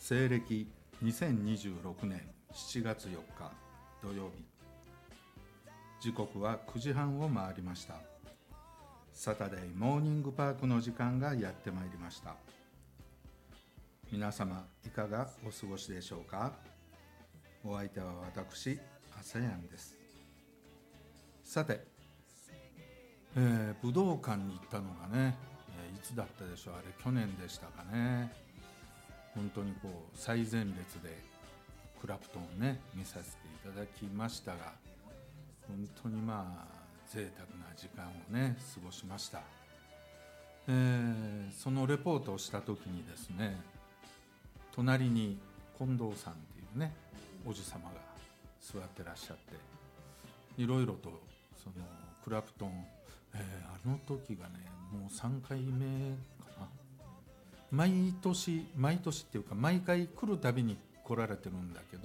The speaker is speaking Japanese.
西暦2026年7月4日土曜日、時刻は9時半を回りました。サタデーモーニングパークの時間がやってまいりました。皆様いかがお過ごしでしょうか。お相手は私アサヤンです。さて、武道館に行ったのがね、いつだったでしょう。あれ去年でしたかね。本当に最前列でクラプトンをね見させていただきましたが、本当に贅沢な時間をね過ごしました。そのレポートをした時にですね、隣に近藤さんっていうねおじさまが座ってらっしゃって、いろいろとそのクラプトン、あの時がねもう3回目かな。毎年っていうか毎回来るたびに来られてるんだけど、